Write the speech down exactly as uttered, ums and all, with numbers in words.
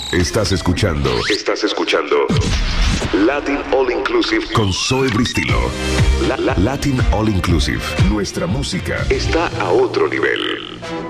Estás escuchando. Estás escuchando. Latin All Inclusive con Zoe Bristilo. La, la, Latin All Inclusive. Nuestra música está a otro nivel.